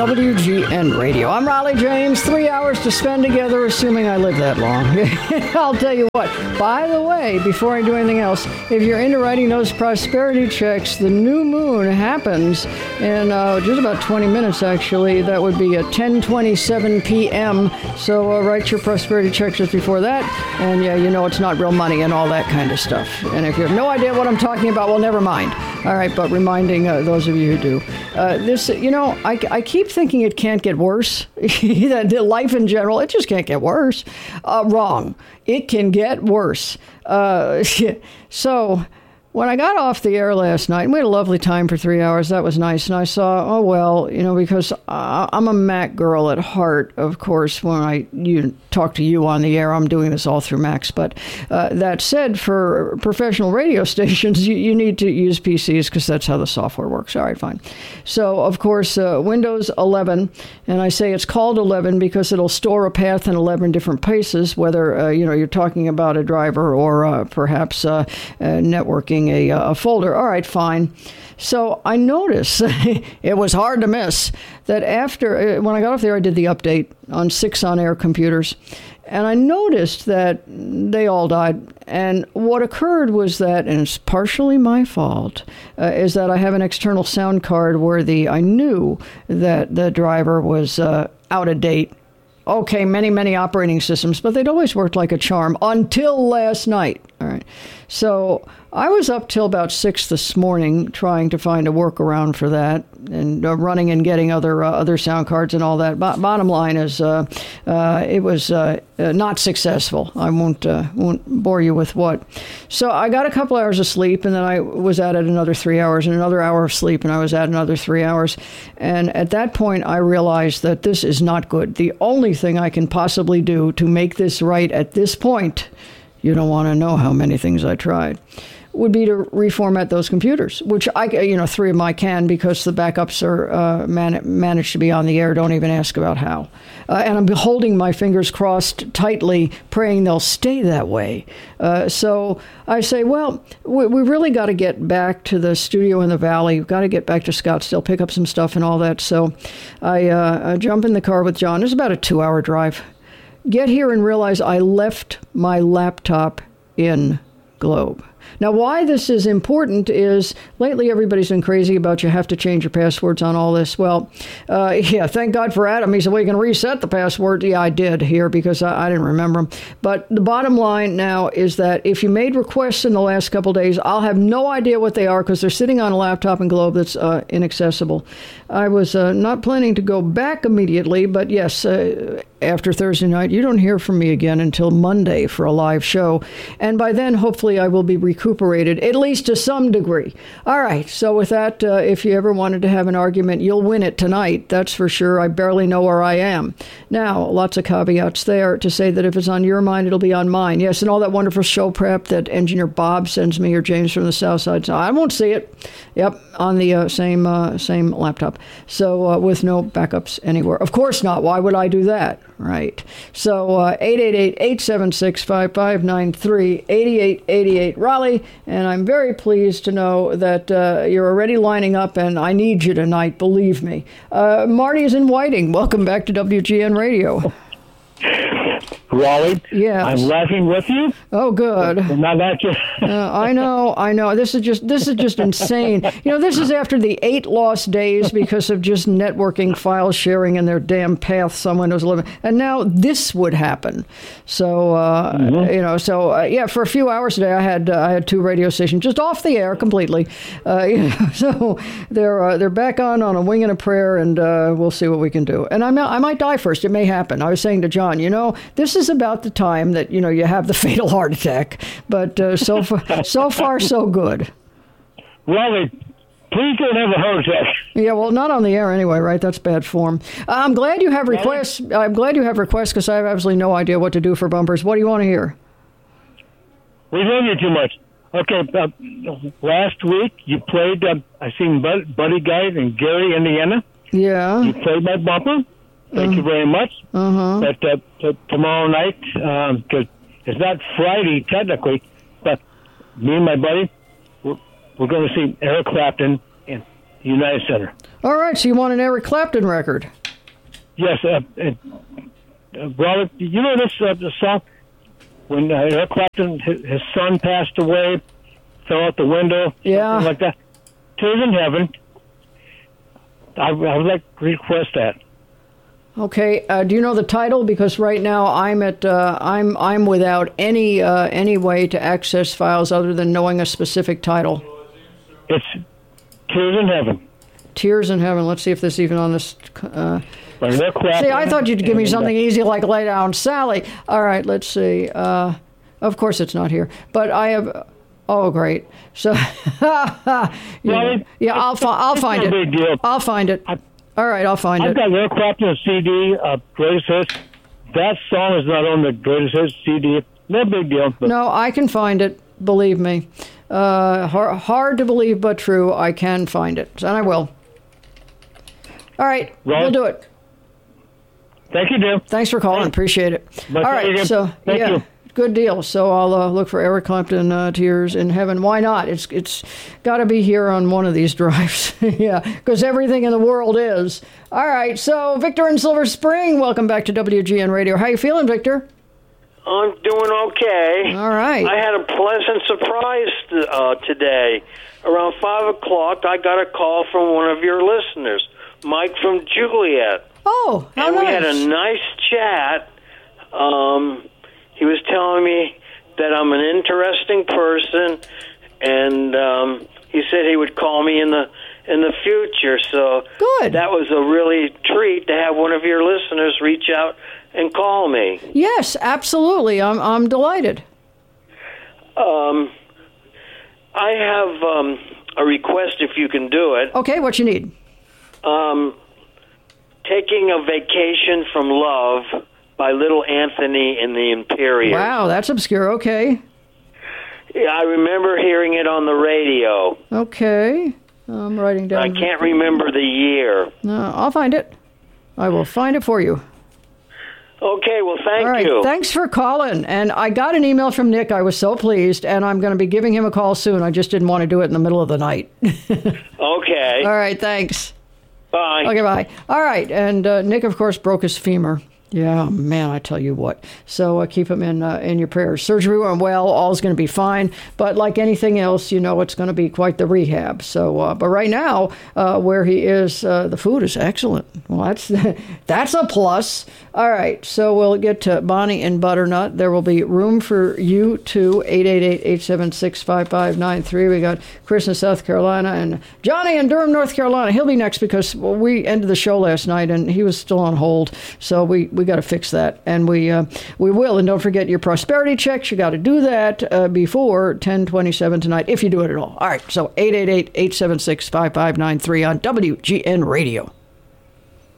WGN Radio. I'm Raleigh James. 3 hours to spend together, assuming I live that long. I'll tell you what. By the way, before I do anything else, if you're into writing those prosperity checks, the new moon happens in just about 20 minutes, actually. That would be at 10:27 p.m. So write your prosperity checks just before that. And yeah, you know it's not real money and all that kind of stuff. And if you have no idea what I'm talking about, well, never mind. All right, but reminding those of you who do. I keep thinking it can't get worse. That life in general, it just can't get worse. Wrong. It can get worse. So when I got off the air last night, and we had a lovely time for 3 hours, that was nice. And I saw, because I'm a Mac girl at heart, of course, when I talk to you on the air, I'm doing this all through Macs. But that said, for professional radio stations, you need to use PCs because that's how the software works. All right, fine. So, of course, Windows 11, and I say it's called 11 because it'll store a path in 11 different places, whether, you're talking about a driver or perhaps networking a folder. All right, fine. So I noticed, it was hard to miss, that after, when I got off there, I did the update on 6 on-air computers, and I noticed that they all died. And what occurred was that, and it's partially my fault, is that I have an external sound card where I knew that the driver was out of date. Okay, many operating systems, but they'd always worked like a charm until last night. All right. So I was up till about 6 this morning trying to find a workaround for that and running and getting other sound cards and all that. Bottom line is it was not successful. I won't bore you with what. So I got a couple hours of sleep, and then I was at it another 3 hours, and another hour of sleep, and I was at another 3 hours. And at that point, I realized that this is not good. The only thing I can possibly do to make this right at this point, you don't want to know how many things I tried, would be to reformat those computers, which 3 of them I can because the backups are managed to be on the air. Don't even ask about how. And I'm holding my fingers crossed tightly, praying they'll stay that way. So I say, well, we really got to get back to the studio in the Valley. We've got to get back to Scottsdale, pick up some stuff and all that. So I jump in the car with John. It's about a 2-hour drive. Get here and realize I left my laptop in Globe. Now, why this is important is lately everybody's been crazy about you have to change your passwords on all this. Well, thank God for Adam. He said, well, you can reset the password. Yeah, I did here because I didn't remember them. But the bottom line now is that if you made requests in the last couple of days, I'll have no idea what they are because they're sitting on a laptop in Globe that's inaccessible. I was not planning to go back immediately, but yes, after Thursday night, you don't hear from me again until Monday for a live show. And by then, hopefully, I will be recuperated, at least to some degree. All right, so with that, if you ever wanted to have an argument, you'll win it tonight. That's for sure. I barely know where I am. Now, lots of caveats there to say that if it's on your mind, it'll be on mine. Yes, and all that wonderful show prep that engineer Bob sends me or James from the South Side. So I won't see it. Yep, on the same laptop. So with no backups anywhere. Of course not. Why would I do that? Right. So 888-876-5593, 8888 Raleigh. And I'm very pleased to know that you're already lining up, and I need you tonight, believe me. Marty is in Whiting. Welcome back to WGN Radio. Raleigh, yeah, I'm laughing with you. Oh, good. Not at you. I know. This is just insane. This is after the 8 lost days because of just networking, file sharing, and their damn paths on Windows 11. And now this would happen. So, for a few hours today, I had 2 radio stations just off the air completely. So they're back on a wing and a prayer, and we'll see what we can do. And I might die first. It may happen. I was saying to John, this is about the time that, you have the fatal heart attack. But so far, so good. Raleigh, please don't have a heart attack. Yeah, well, not on the air anyway, right? That's bad form. I'm glad you have requests. I'm glad you have requests because I have absolutely no idea what to do for bumpers. What do you want to hear? We love you too much. Okay, last week you played, I seen Buddy Guy in Gary, Indiana. Yeah. You played my bumper. Thank you very much. But tomorrow night, because it's not Friday technically, but me and my buddy, we're going to see Eric Clapton in United Center. All right, so you want an Eric Clapton record? Yes, Robert, you know this the song? When Eric Clapton, his son passed away, fell out the window, something like that. Tears in Heaven. I would like to request that. Okay. Do you know the title? Because right now I'm without any way to access files other than knowing a specific title. It's Tears in Heaven. Tears in Heaven. Let's see if this is even on this. See, I thought you'd give me something easy like Lay Down Sally. All right, let's see. Of course it's not here. But I have... Oh, great. So, yeah, I'll find it. Big deal. I'll find it. All right, I'll find it. I've got Eric Clapton's CD, Greatest Hits. That song is not on the Greatest Hits CD. No big deal. But. No, I can find it. Believe me. Hard to believe, but true. I can find it, and I will. All right, we'll do it. Thank you, Jim. Thanks for calling. Appreciate it. All right, so Thank you. Good deal. So I'll look for Eric Clapton, Tears in Heaven. Why not? It's got to be here on one of these drives. Yeah, because everything in the world is. All right, so Victor in Silver Spring, welcome back to WGN Radio. How you feeling, Victor? I'm doing okay. All right. I had a pleasant surprise today. Around 5 o'clock, I got a call from one of your listeners, Mike from Juliet. Oh, how nice. And we had a nice chat. He was telling me that I'm an interesting person, and he said he would call me in the future. So good. That was a really treat to have one of your listeners reach out and call me. Yes, absolutely. I'm delighted. I have a request if you can do it. Okay, what you need? Taking a Vacation from Love by Little Anthony and the Imperials. Wow, that's obscure. Okay. Yeah, I remember hearing it on the radio. Okay. I'm writing down. I can't remember the year. No, I'll find it. I will find it for you. Okay, well, thank All right, you. Thanks for calling. And I got an email from Nick. I was so pleased, and I'm going to be giving him a call soon. I just didn't want to do it in the middle of the night. Okay. All right, thanks. Bye. Okay, bye. All right, and Nick, of course, broke his femur. Yeah, man, I tell you what. So keep him in your prayers. Surgery went well. All's going to be fine. But like anything else, it's going to be quite the rehab. So, but right now, where he is, the food is excellent. Well, that's a plus. All right, so we'll get to Bonnie and Butternut. There will be room for you too. 888-876-5593. We got Chris in South Carolina and Johnny in Durham, North Carolina. He'll be next because we ended the show last night and he was still on hold. So we got to fix that, and we will. And don't forget your prosperity checks. You got to do that before 10:27 tonight, if you do it at all. All right, so 888-876-5593 on WGN Radio.